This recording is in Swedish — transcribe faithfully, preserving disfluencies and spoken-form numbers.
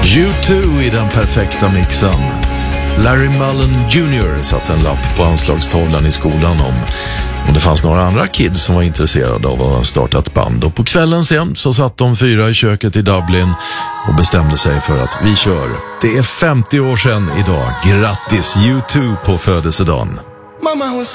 U två i den perfekta mixen. Larry Mullen junior satte en lapp på anslagstavlan i skolan om om det fanns några andra kids som var intresserade av att starta ett band. Och på kvällen sen så satt de fyra i köket i Dublin och bestämde sig för att vi kör. Det är femtio år sedan idag. Grattis U två på födelsedagen. Mama was